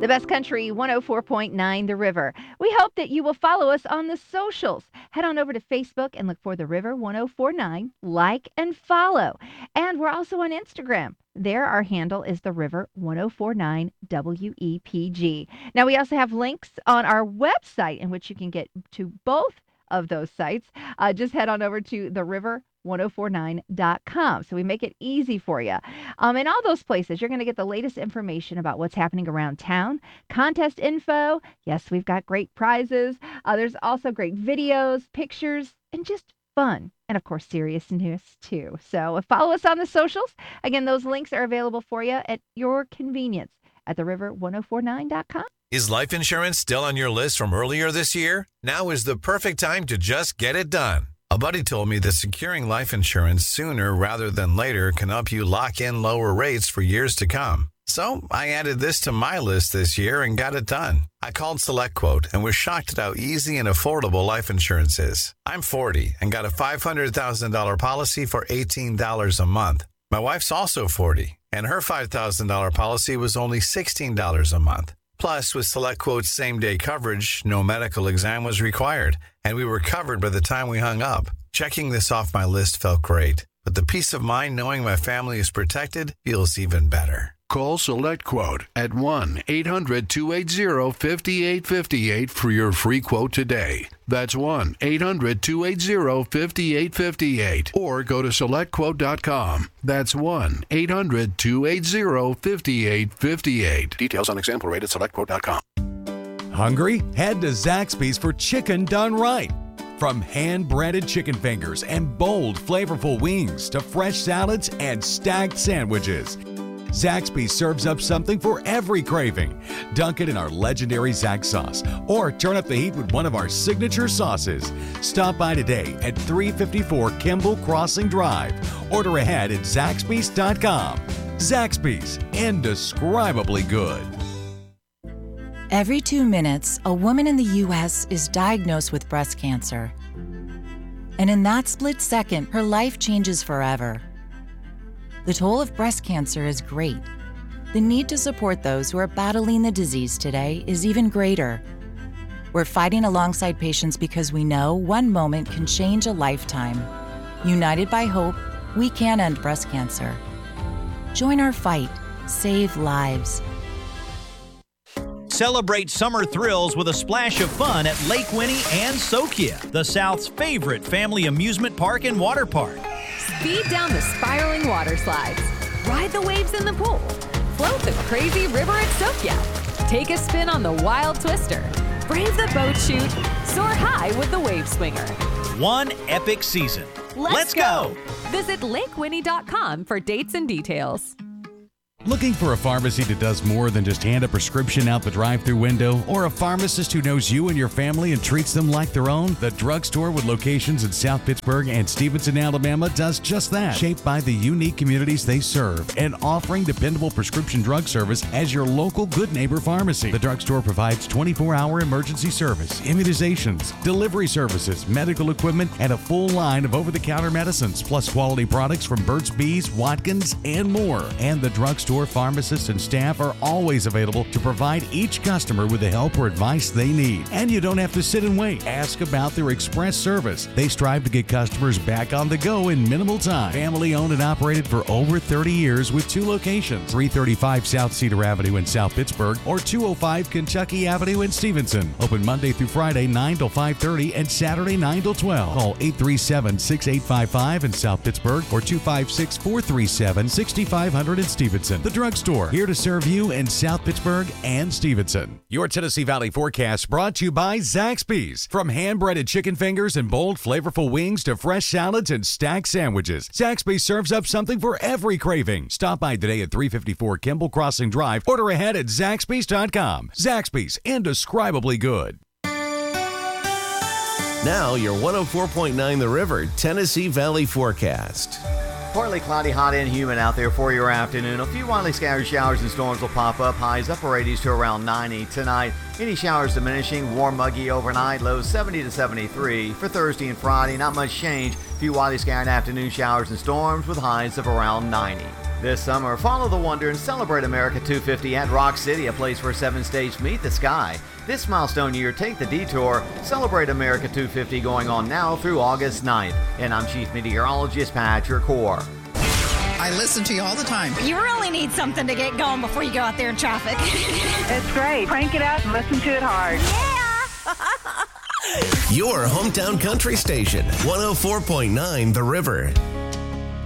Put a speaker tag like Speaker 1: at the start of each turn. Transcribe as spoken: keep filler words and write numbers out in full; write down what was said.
Speaker 1: The Best Country one oh four point nine The River. We hope that you will follow us on the socials. Head on over to Facebook and look for The River ten forty-nine. Like and follow. And we're also on Instagram. There, our handle is The River ten forty-nine W E P G. Now, we also have links on our website in which you can get to both of those sites. Uh, just head on over to the river ten forty-nine dot com. So we make it easy for you. Um, in all those places, you're going to get the latest information about what's happening around town, contest info. Yes, we've got great prizes. Uh, there's also great videos, pictures, and just fun. And of course, serious news too. So follow us on the socials. Again, those links are available for you at your convenience at the river ten forty-nine dot com.
Speaker 2: Is life insurance still on your list from earlier this year? Now is the perfect time to just get it done. A buddy told me that securing life insurance sooner rather than later can help you lock in lower rates for years to come. So I added this to my list this year and got it done. I called SelectQuote and was shocked at how easy and affordable life insurance is. I'm forty and got a five hundred thousand dollars policy for eighteen dollars a month. My wife's also forty, and her five thousand dollars policy was only sixteen dollars a month. Plus, with SelectQuote's same-day coverage, no medical exam was required, and we were covered by the time we hung up. Checking this off my list felt great, but the peace of mind knowing my family is protected feels even better.
Speaker 3: Call SelectQuote at one eight hundred two eight zero five eight five eight for your free quote today. That's one eight hundred two eight zero five eight five eight. Or go to select quote dot com. That's one eight hundred two eight zero five eight five eight. Details on example rate at select quote dot com.
Speaker 4: Hungry? Head to Zaxby's for chicken done right. From hand-breaded chicken fingers and bold, flavorful wings to fresh salads and stacked sandwiches, Zaxby's serves up something for every craving. Dunk it in our legendary Zax sauce or turn up the heat with one of our signature sauces. Stop by today at three fifty-four Kimball Crossing Drive. Order ahead at Zaxby's dot com. Zaxby's, indescribably good.
Speaker 5: Every two minutes, a woman in the U S is diagnosed with breast cancer. And in that split second, her life changes forever. The toll of breast cancer is great. The need to support those who are battling the disease today is even greater. We're fighting alongside patients because we know one moment can change a lifetime. United by hope, we can end breast cancer. Join our fight. Save lives.
Speaker 6: Celebrate summer thrills with a splash of fun at Lake Winnie and Sokia, the South's favorite family amusement park and water park.
Speaker 7: Speed down the spiraling water slides. Ride the waves in the pool. Float the crazy river at Sokia. Take a spin on the wild twister. Brave the boat chute. Soar high with the wave swinger.
Speaker 6: One epic season.
Speaker 7: Let's,
Speaker 6: Let's
Speaker 7: go.
Speaker 6: go!
Speaker 7: Visit lake winnie dot com for dates and details.
Speaker 4: Looking for a pharmacy that does more than just hand a prescription out the drive-thru window, or a pharmacist who knows you and your family and treats them like their own? The drugstore with locations in South Pittsburgh and Stevenson, Alabama does just that. Shaped by the unique communities they serve and offering dependable prescription drug service as your local good neighbor pharmacy. The drugstore provides twenty-four hour emergency service, immunizations, delivery services, medical equipment, and a full line of over-the-counter medicines, plus quality products from Burt's Bees, Watkins, and more. And the drugstore pharmacists and staff are always available to provide each customer with the help or advice they need. And you don't have to sit and wait. Ask about their express service. They strive to get customers back on the go in minimal time. Family owned and operated for over thirty years with two locations, three thirty-five South Cedar Avenue in South Pittsburgh or two oh five Kentucky Avenue in Stevenson. Open Monday through Friday nine till five thirty and Saturday nine till twelve. Call eight three seven, six eight five five in South Pittsburgh or two five six, four three seven, six five zero zero in Stevenson. The Drugstore, here to serve you in South Pittsburgh and Stevenson. Your Tennessee Valley forecast brought to you by Zaxby's. From hand-breaded chicken fingers and bold, flavorful wings to fresh salads and stacked sandwiches, Zaxby's serves up something for every craving. Stop by today at three fifty-four Kimball Crossing Drive. Order ahead at Zaxby's dot com. Zaxby's, indescribably good.
Speaker 8: Now, your one oh four point nine The River Tennessee Valley forecast.
Speaker 9: Partly cloudy, hot and humid out there for your afternoon. A few widely scattered showers and storms will pop up. Highs upper eighties to around ninety tonight. Any showers diminishing. Warm, muggy overnight. Lows seventy to seventy-three. For Thursday and Friday, not much change. A few widely scattered afternoon showers and storms with highs of around ninety. This summer, follow the wonder and celebrate America two fifty at Rock City, a place where seven stages meet the sky. This milestone year, take the detour. Celebrate America two fifty going on now through August ninth. And I'm Chief Meteorologist Patrick Hoare.
Speaker 10: I listen to you all the time.
Speaker 11: You really need something to get going before you go out there in traffic.
Speaker 12: It's great. Crank it up and listen to it hard.
Speaker 11: Yeah!
Speaker 8: Your hometown country station, one oh four point nine The River.